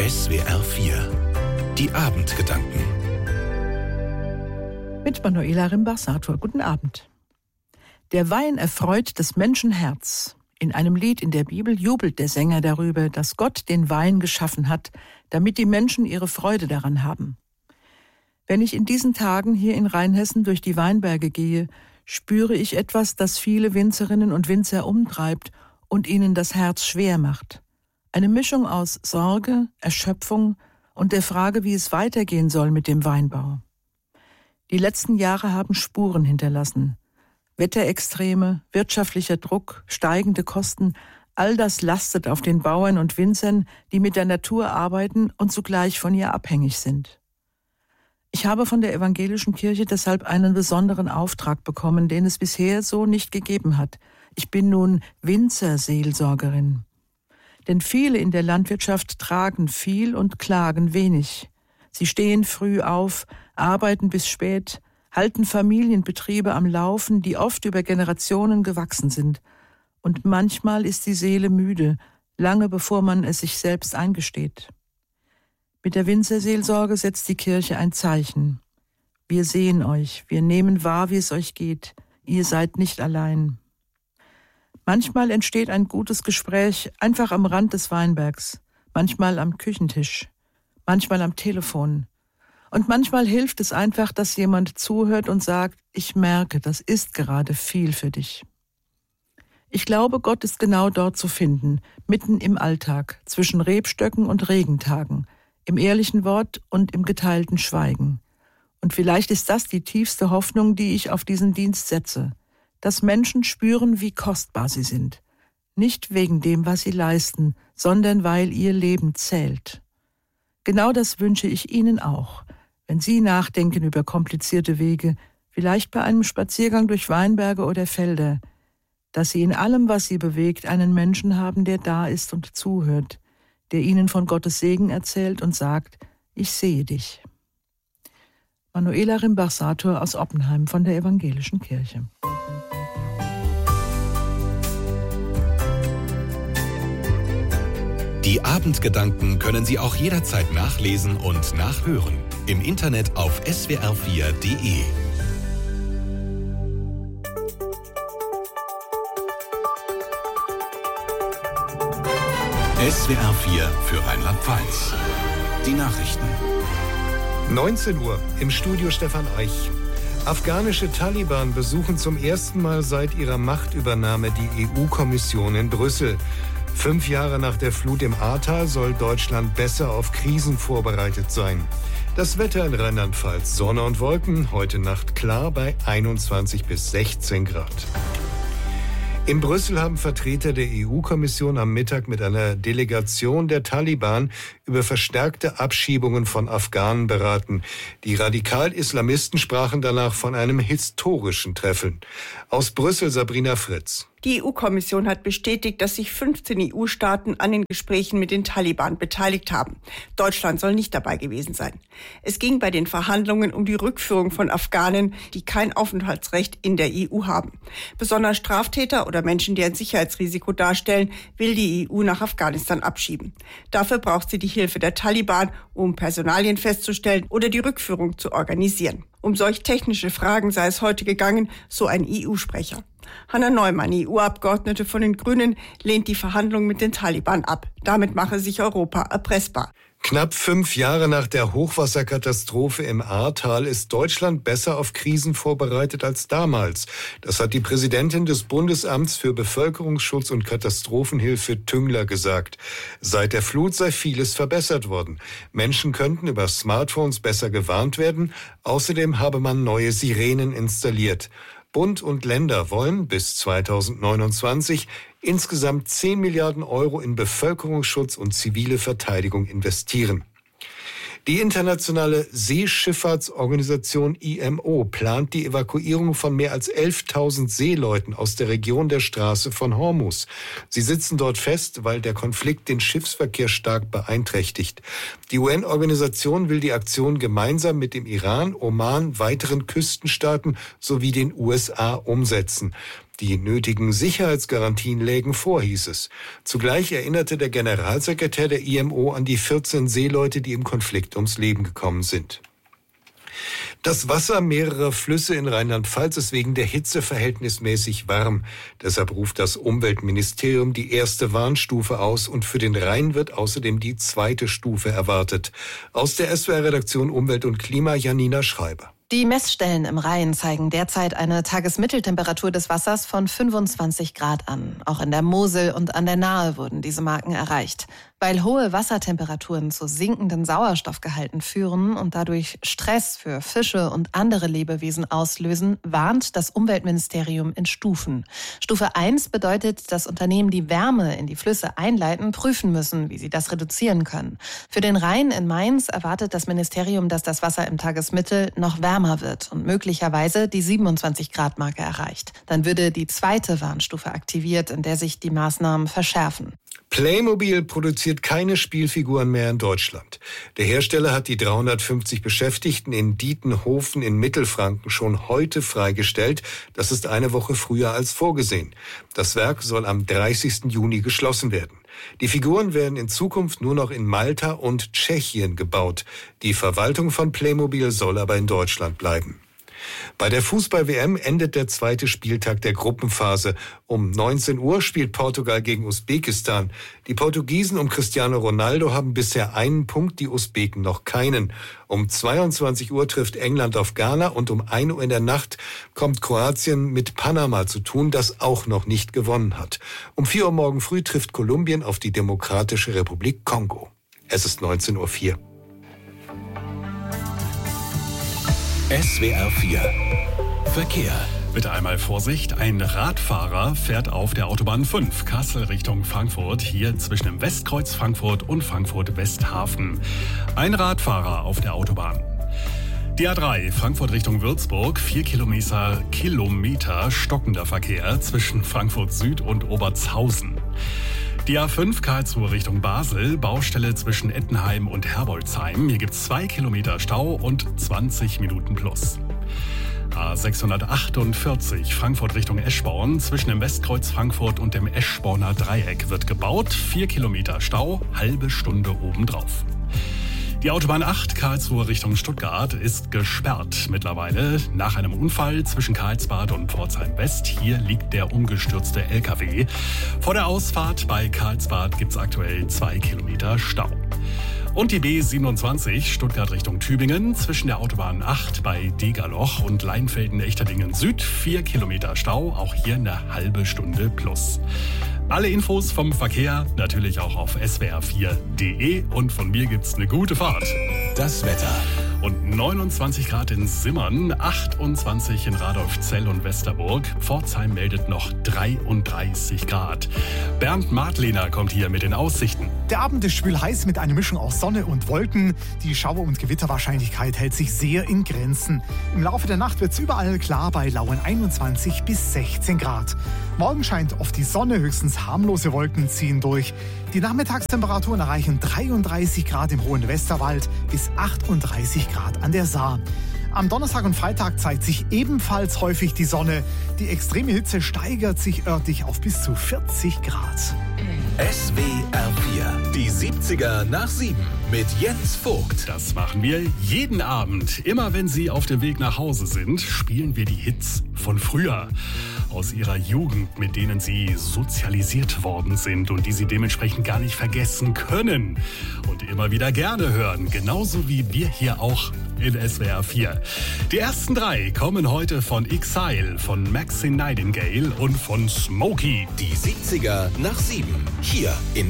SWR 4 Die Abendgedanken Mit Manuela Rimbach-Sator. Guten Abend. Der Wein erfreut des Menschen Herz. In einem Lied in der Bibel jubelt der Sänger darüber, dass Gott den Wein geschaffen hat, damit die Menschen ihre Freude daran haben. Wenn ich in diesen Tagen hier in Rheinhessen durch die Weinberge gehe, spüre ich etwas, das viele Winzerinnen und Winzer umtreibt und ihnen das Herz schwer macht. Eine Mischung aus Sorge, Erschöpfung und der Frage, wie es weitergehen soll mit dem Weinbau. Die letzten Jahre haben Spuren hinterlassen. Wetterextreme, wirtschaftlicher Druck, steigende Kosten, all das lastet auf den Bauern und Winzern, die mit der Natur arbeiten und zugleich von ihr abhängig sind. Ich habe von der evangelischen Kirche deshalb einen besonderen Auftrag bekommen, den es bisher so nicht gegeben hat. Ich bin nun Winzerseelsorgerin. Denn viele in der Landwirtschaft tragen viel und klagen wenig. Sie stehen früh auf, arbeiten bis spät, halten Familienbetriebe am Laufen, die oft über Generationen gewachsen sind. Und manchmal ist die Seele müde, lange bevor man es sich selbst eingesteht. Mit der Winzerseelsorge setzt die Kirche ein Zeichen. Wir sehen euch, wir nehmen wahr, wie es euch geht. Ihr seid nicht allein. Manchmal entsteht ein gutes Gespräch einfach am Rand des Weinbergs, manchmal am Küchentisch, manchmal am Telefon. Und manchmal hilft es einfach, dass jemand zuhört und sagt, ich merke, das ist gerade viel für dich. Ich glaube, Gott ist genau dort zu finden, mitten im Alltag, zwischen Rebstöcken und Regentagen, im ehrlichen Wort und im geteilten Schweigen. Und vielleicht ist das die tiefste Hoffnung, die ich auf diesen Dienst setze, dass Menschen spüren, wie kostbar sie sind. Nicht wegen dem, was sie leisten, sondern weil ihr Leben zählt. Genau das wünsche ich Ihnen auch, wenn Sie nachdenken über komplizierte Wege, vielleicht bei einem Spaziergang durch Weinberge oder Felder, dass Sie in allem, was Sie bewegt, einen Menschen haben, der da ist und zuhört, der Ihnen von Gottes Segen erzählt und sagt, ich sehe dich. Manuela Rimbach-Sator aus Oppenheim von der Evangelischen Kirche. Die Abendgedanken können Sie auch jederzeit nachlesen und nachhören. Im Internet auf swr4.de. SWR 4 für Rheinland-Pfalz. Die Nachrichten. 19 Uhr im Studio Stefan Eich. Afghanische Taliban besuchen zum ersten Mal seit ihrer Machtübernahme die EU-Kommission in Brüssel. 5 Jahre nach der Flut im Ahrtal soll Deutschland besser auf Krisen vorbereitet sein. Das Wetter in Rheinland-Pfalz, Sonne und Wolken, heute Nacht klar bei 21 bis 16 Grad. In Brüssel haben Vertreter der EU-Kommission am Mittag mit einer Delegation der Taliban über verstärkte Abschiebungen von Afghanen beraten. Die Radikal-Islamisten sprachen danach von einem historischen Treffen. Aus Brüssel Sabrina Fritz. Die EU-Kommission hat bestätigt, dass sich 15 EU-Staaten an den Gesprächen mit den Taliban beteiligt haben. Deutschland soll nicht dabei gewesen sein. Es ging bei den Verhandlungen um die Rückführung von Afghanen, die kein Aufenthaltsrecht in der EU haben. Besonders Straftäter oder Menschen, die ein Sicherheitsrisiko darstellen, will die EU nach Afghanistan abschieben. Dafür braucht sie die Hilfe der Taliban, um Personalien festzustellen oder die Rückführung zu organisieren. Um solch technische Fragen sei es heute gegangen, so ein EU-Sprecher. Hanna Neumann, EU-Abgeordnete von den Grünen, lehnt die Verhandlungen mit den Taliban ab. Damit mache sich Europa erpressbar. Knapp 5 Jahre nach der Hochwasserkatastrophe im Ahrtal ist Deutschland besser auf Krisen vorbereitet als damals. Das hat die Präsidentin des Bundesamts für Bevölkerungsschutz und Katastrophenhilfe Tüngler gesagt. Seit der Flut sei vieles verbessert worden. Menschen könnten über Smartphones besser gewarnt werden. Außerdem habe man neue Sirenen installiert. Bund und Länder wollen bis 2029 insgesamt 10 Milliarden Euro in Bevölkerungsschutz und zivile Verteidigung investieren. Die internationale Seeschifffahrtsorganisation IMO plant die Evakuierung von mehr als 11.000 Seeleuten aus der Region der Straße von Hormuz. Sie sitzen dort fest, weil der Konflikt den Schiffsverkehr stark beeinträchtigt. Die UN-Organisation will die Aktion gemeinsam mit dem Iran, Oman, weiteren Küstenstaaten sowie den USA umsetzen. Die nötigen Sicherheitsgarantien lägen vor, hieß es. Zugleich erinnerte der Generalsekretär der IMO an die 14 Seeleute, die im Konflikt ums Leben gekommen sind. Das Wasser mehrerer Flüsse in Rheinland-Pfalz ist wegen der Hitze verhältnismäßig warm. Deshalb ruft das Umweltministerium die erste Warnstufe aus und für den Rhein wird außerdem die zweite Stufe erwartet. Aus der SWR-Redaktion Umwelt und Klima, Janina Schreiber. Die Messstellen im Rhein zeigen derzeit eine Tagesmitteltemperatur des Wassers von 25 Grad an. Auch in der Mosel und an der Nahe wurden diese Marken erreicht. Weil hohe Wassertemperaturen zu sinkenden Sauerstoffgehalten führen und dadurch Stress für Fische und andere Lebewesen auslösen, warnt das Umweltministerium in Stufen. Stufe 1 bedeutet, dass Unternehmen, die Wärme in die Flüsse einleiten, prüfen müssen, wie sie das reduzieren können. Für den Rhein in Mainz erwartet das Ministerium, dass das Wasser im Tagesmittel noch wärmer wird und möglicherweise die 27-Grad-Marke erreicht. Dann würde die zweite Warnstufe aktiviert, in der sich die Maßnahmen verschärfen. Playmobil produziert keine Spielfiguren mehr in Deutschland. Der Hersteller hat die 350 Beschäftigten in Dietenhofen in Mittelfranken schon heute freigestellt. Das ist eine Woche früher als vorgesehen. Das Werk soll am 30. Juni geschlossen werden. Die Figuren werden in Zukunft nur noch in Malta und Tschechien gebaut. Die Verwaltung von Playmobil soll aber in Deutschland bleiben. Bei der Fußball-WM endet der zweite Spieltag der Gruppenphase. Um 19 Uhr spielt Portugal gegen Usbekistan. Die Portugiesen um Cristiano Ronaldo haben bisher einen Punkt, die Usbeken noch keinen. Um 22 Uhr trifft England auf Ghana und um 1 Uhr in der Nacht kommt Kroatien mit Panama zu tun, das auch noch nicht gewonnen hat. Um 4 Uhr morgen früh trifft Kolumbien auf die Demokratische Republik Kongo. Es ist 19:04 Uhr. SWR 4 Verkehr. Bitte einmal Vorsicht, ein Radfahrer fährt auf der Autobahn 5 Kassel Richtung Frankfurt, hier zwischen dem Westkreuz Frankfurt und Frankfurt-Westhafen. Ein Radfahrer auf der Autobahn. Die A3 Frankfurt Richtung Würzburg, 4 Kilometer stockender Verkehr zwischen Frankfurt Süd und Obertshausen. Die A5 Karlsruhe Richtung Basel, Baustelle zwischen Ettenheim und Herbolzheim. Hier gibt es 2 Kilometer Stau und 20 Minuten plus. A648 Frankfurt Richtung Eschborn, zwischen dem Westkreuz Frankfurt und dem Eschborner Dreieck wird gebaut. 4 Kilometer Stau, halbe Stunde obendrauf. Die Autobahn 8 Karlsruhe Richtung Stuttgart ist gesperrt mittlerweile nach einem Unfall zwischen Karlsbad und Pforzheim West. Hier liegt der umgestürzte LKW. Vor der Ausfahrt bei Karlsbad gibt es aktuell 2 Kilometer Stau. Und die B27 Stuttgart Richtung Tübingen zwischen der Autobahn 8 bei Degerloch und Leinfelden-Echterdingen Süd 4 Kilometer Stau, auch hier eine halbe Stunde plus. Alle Infos vom Verkehr natürlich auch auf swr4.de und von mir gibt's eine gute Fahrt. Das Wetter. Und 29 Grad in Simmern, 28 in Radolfzell und Westerburg. Pforzheim meldet noch 33 Grad. Bernd Martlehner kommt hier mit den Aussichten. Der Abend ist schwül-heiß mit einer Mischung aus Sonne und Wolken. Die Schauer- und Gewitterwahrscheinlichkeit hält sich sehr in Grenzen. Im Laufe der Nacht wird es überall klar bei lauen 21 bis 16 Grad. Morgen scheint oft die Sonne, höchstens harmlose Wolken ziehen durch. Die Nachmittagstemperaturen erreichen 33 Grad im hohen Westerwald bis 38 Grad an der Saar. Am Donnerstag und Freitag zeigt sich ebenfalls häufig die Sonne. Die extreme Hitze steigert sich örtlich auf bis zu 40 Grad. SWR 4, die 70er nach 7 mit Jens Vogt. Das machen wir jeden Abend. Immer wenn Sie auf dem Weg nach Hause sind, spielen wir die Hits von früher. Aus Ihrer Jugend, mit denen Sie sozialisiert worden sind und die Sie dementsprechend gar nicht vergessen können. Und immer wieder gerne hören, genauso wie wir hier auch in SWR 4. Die ersten 3 kommen heute von Exile, von Maxine Nightingale und von Smokey. Die 70er nach 7, hier in